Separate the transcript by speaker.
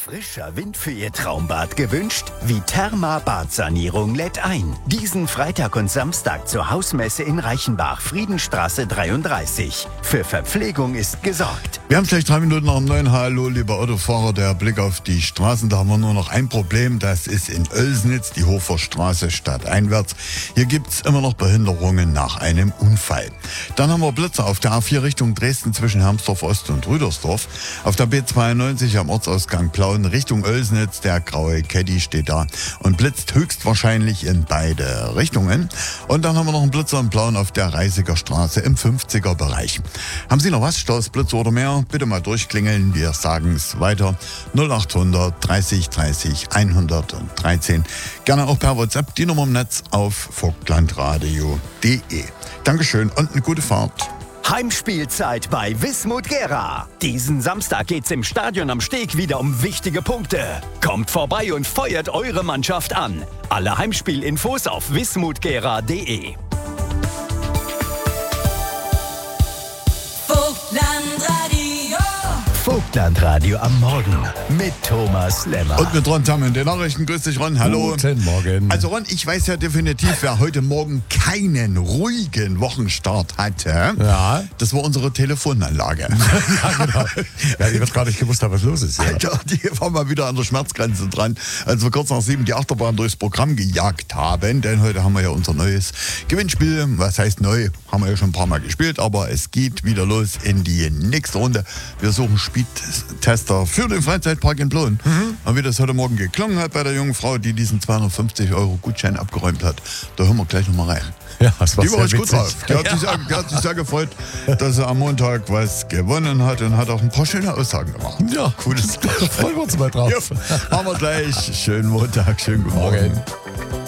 Speaker 1: Frischer Wind für Ihr Traumbad gewünscht? Viterma Badsanierung lädt ein. Diesen Freitag und Samstag zur Hausmesse in Reichenbach, Friedenstraße 33. Für Verpflegung ist gesorgt.
Speaker 2: Wir haben gleich 3 Minuten nach dem 9. Hallo, lieber Autofahrer, der Blick auf die Straßen. Da haben wir nur noch ein Problem. Das ist in Oelsnitz, die Hoferstraße stadteinwärts. Hier gibt's immer noch Behinderungen nach einem Unfall. Dann haben wir Blitzer auf der A4 Richtung Dresden zwischen Hermsdorf Ost und Rüdersdorf. Auf der B92 am Ortsausgang Plauen Richtung Oelsnitz. Der graue Caddy steht da und blitzt höchstwahrscheinlich in beide Richtungen. Und dann haben wir noch einen Blitzer in Plauen auf der Reisiger Straße im 50er Bereich. Haben Sie noch was? Staus, Blitzer oder mehr? Bitte mal durchklingeln. Wir sagen es weiter. 0800 30 30 113. Gerne auch per WhatsApp die Nummer im Netz auf vogtlandradio.de. Dankeschön und eine gute Fahrt.
Speaker 1: Heimspielzeit bei Wismut Gera. Diesen Samstag geht's im Stadion am Steg wieder um wichtige Punkte. Kommt vorbei und feuert eure Mannschaft an. Alle Heimspielinfos auf wismutgera.de. Vogtlandradio am Morgen mit Thomas Lemmer.
Speaker 2: Und mit Ron Tamm in den Nachrichten. Grüß dich, Ron. Hallo.
Speaker 3: Guten Morgen.
Speaker 2: Also Ron, ich weiß ja definitiv, wer heute Morgen keinen ruhigen Wochenstart hatte.
Speaker 3: Ja.
Speaker 2: Das war unsere Telefonanlage.
Speaker 3: Ja, genau. Ja, die wird gar nicht gewusst, was los ist. Ja.
Speaker 2: Alter, die war mal wieder an der Schmerzgrenze dran, als wir kurz nach 7 die Achterbahn durchs Programm gejagt haben. Denn heute haben wir ja unser neues Gewinnspiel. Was heißt neu? Haben wir ja schon ein paar Mal gespielt, aber es geht wieder los in die nächste Runde. Wir suchen Speedtester für den Freizeitpark in Plauen. Und wie das heute Morgen geklungen hat bei der jungen Frau, die diesen 250 € Gutschein abgeräumt hat, da hören wir gleich nochmal rein.
Speaker 3: Ja, das war
Speaker 2: Die war
Speaker 3: sehr
Speaker 2: echt gut
Speaker 3: witzig.
Speaker 2: drauf. Die hat sich sehr gefreut, dass sie am Montag was gewonnen hat und hat auch ein paar schöne Aussagen gemacht.
Speaker 3: Ja,
Speaker 2: Cooles.
Speaker 3: da freuen wir uns mal drauf.
Speaker 2: Ja, machen wir gleich. Schönen Montag, schönen guten Morgen.